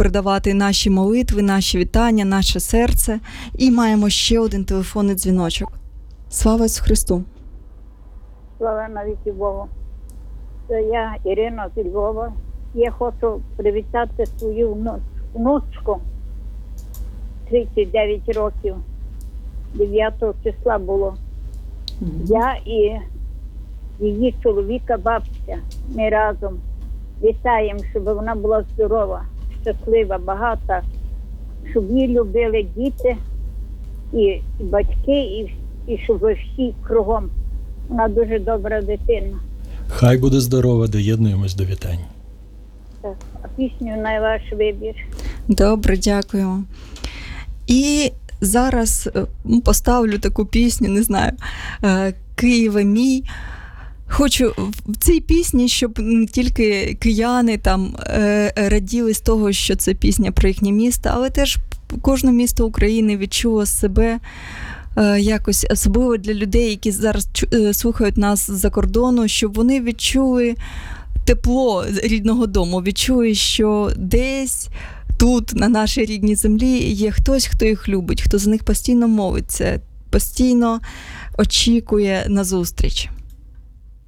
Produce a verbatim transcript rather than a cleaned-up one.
передавати наші молитви, наші вітання, наше серце. І маємо ще один телефонний дзвіночок. Слава Ісусу Христу! Слава навіки Богу. Це я, Ірина з Львова. Я хочу привітати свою вну- внучку. тридцять дев'ять років. дев'ятого числа було. Я і її чоловіка, бабця. Ми разом вітаємо, щоб вона була здорова, щаслива, багата, щоб її любили діти і, і батьки, і, і щоб ви всі кругом. Вона дуже добра дитина. Хай буде здорова, доєднуємось до вітань. Так. А пісню на ваш вибір. Добре, дякуємо. І зараз е, поставлю таку пісню, не знаю, е, «Києве мій». Хочу в цій пісні, щоб не тільки кияни там е, раділи з того, що це пісня про їхнє місто, але теж кожне місто України відчуло себе е, якось, особливо для людей, які зараз чу, е, слухають нас з-за кордону, щоб вони відчули тепло рідного дому, відчули, що десь тут, на нашій рідній землі, є хтось, хто їх любить, хто за них постійно молиться, постійно очікує на зустріч.